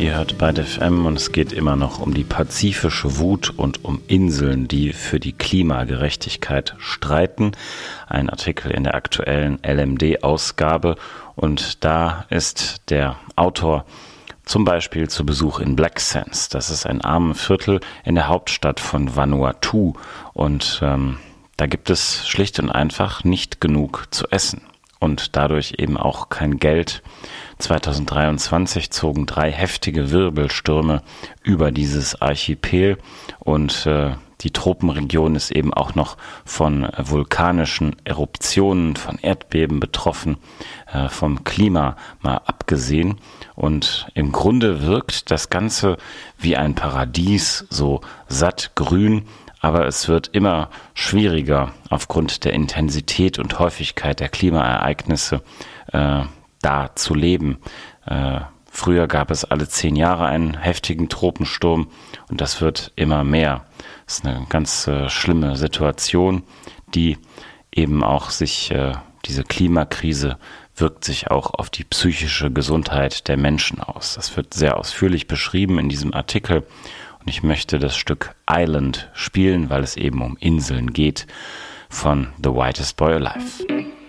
Ihr hört Byte FM und es geht immer noch um die pazifische Wut und um Inseln, die für die Klimagerechtigkeit streiten. Ein Artikel in der aktuellen LMD-Ausgabe und da ist der Autor zum Beispiel zu Besuch in Black Sands. Das ist ein Armenviertel in der Hauptstadt von Vanuatu und da gibt es schlicht und einfach nicht genug zu essen und dadurch eben auch kein Geld. 2023 zogen 3 heftige Wirbelstürme über dieses Archipel und die Tropenregion ist eben auch noch von vulkanischen Eruptionen, von Erdbeben betroffen, vom Klima mal abgesehen. Und im Grunde wirkt das Ganze wie ein Paradies, so satt grün, aber es wird immer schwieriger aufgrund der Intensität und Häufigkeit der Klimaereignisse da zu leben. Früher gab es alle 10 Jahre einen heftigen Tropensturm und das wird immer mehr. Das ist eine ganz schlimme Situation, die eben auch diese Klimakrise wirkt sich auch auf die psychische Gesundheit der Menschen aus. Das wird sehr ausführlich beschrieben in diesem Artikel und ich möchte das Stück Island spielen, weil es eben um Inseln geht von The Whitest Boy Alive.